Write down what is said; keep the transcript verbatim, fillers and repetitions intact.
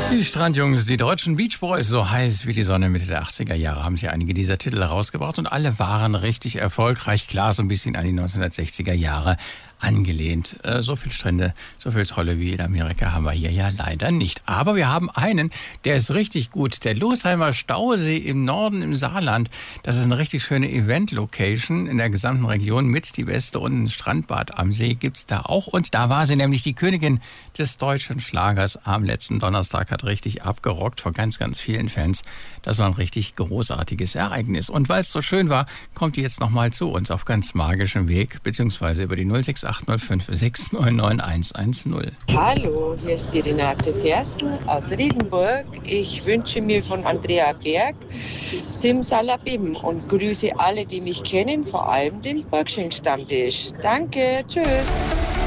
Die Strandjungs, die deutschen Beach Boys, so heiß wie die Sonne Mitte der achtziger Jahre, haben sich einige dieser Titel herausgebracht und alle waren richtig erfolgreich. Klar, so ein bisschen an die neunzehnhundertsechziger Jahre angelehnt. Äh, so viel Strände, so viel Trolle wie in Amerika haben wir hier ja leider nicht. Aber wir haben einen, der ist richtig gut. Der Losheimer Stausee im Norden im Saarland. Das ist eine richtig schöne Event-Location in der gesamten Region mit die beste und ein Strandbad am See gibt's da auch. Und da war sie nämlich die Königin des deutschen Schlagers am letzten Donnerstag, hat richtig abgerockt vor ganz, ganz vielen Fans. Das war ein richtig großartiges Ereignis. Und weil es so schön war, kommt die jetzt nochmal zu uns auf ganz magischem Weg, beziehungsweise über die null sechs acht null fünf sechs neun neun eins eins null. Hallo, hier ist die Renate Ferstl aus Riedenburg. Ich wünsche mir von Andrea Berg Simsalabim und grüße alle, die mich kennen, vor allem den Burgschenk-Stammtisch. Danke, tschüss.